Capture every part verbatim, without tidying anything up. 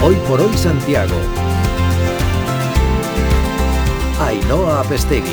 Hoy por hoy Santiago. Ainhoa Apestegui.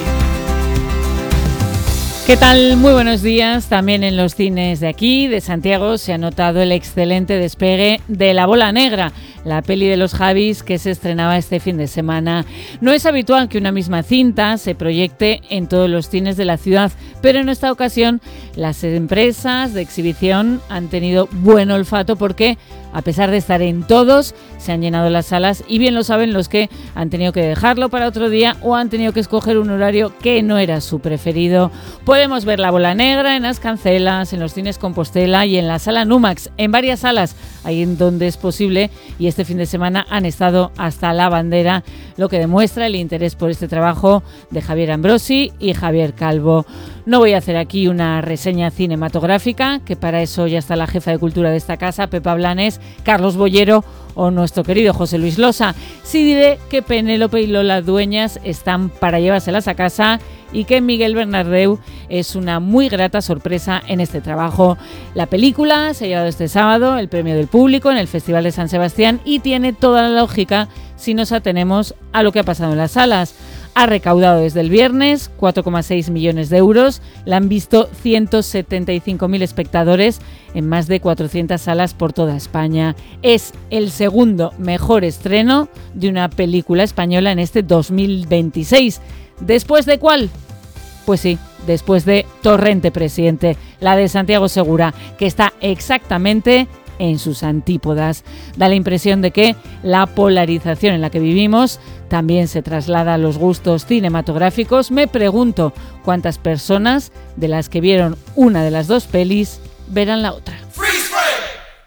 ¿Qué tal? Muy buenos días. También en los cines de aquí, de Santiago, se ha notado el excelente despegue de La Bola Negra, la peli de los Javis que se estrenaba este fin de semana. No es habitual que una misma cinta se proyecte en todos los cines de la ciudad, pero en esta ocasión las empresas de exhibición han tenido buen olfato porque, a pesar de estar en todos, se han llenado las salas y bien lo saben los que han tenido que dejarlo para otro día o han tenido que escoger un horario que no era su preferido. Podemos ver La Bola Negra en las Cancelas, en los cines Compostela y en la sala Numax, en varias salas, ahí en donde es posible, y este fin de semana han estado hasta La Bandera, lo que demuestra el interés por este trabajo de Javier Ambrosi y Javier Calvo. No voy a hacer aquí una reseña cinematográfica, que para eso ya está la jefa de cultura de esta casa, Pepa Blanes, Carlos Bollero o nuestro querido José Luis Losa. Sí diré que Penélope y Lola Dueñas están para llevárselas a casa y que Miguel Bernardeu es una muy grata sorpresa en este trabajo. La película se ha llevado este sábado el premio del público en el Festival de San Sebastián y tiene toda la lógica si nos atenemos a lo que ha pasado en las salas. Ha recaudado desde el viernes cuatro coma seis millones de euros, la han visto ciento setenta y cinco mil espectadores en más de cuatrocientas salas por toda España. Es el segundo mejor estreno de una película española en este dos mil veintiséis. ¿Después de cuál? Pues sí, después de Torrente Presidente, la de Santiago Segura, que está exactamente en sus antípodas. Da la impresión de que la polarización en la que vivimos también se traslada a los gustos cinematográficos. Me pregunto cuántas personas de las que vieron una de las dos pelis verán la otra.